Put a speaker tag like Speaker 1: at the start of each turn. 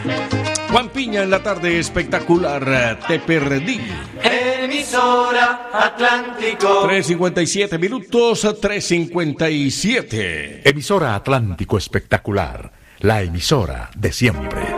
Speaker 1: Juan Piña en la tarde espectacular, te perdí.
Speaker 2: Emisora Atlántico.
Speaker 1: 3:57 minutos, 3:57.
Speaker 3: Emisora Atlántico espectacular, la emisora de siempre.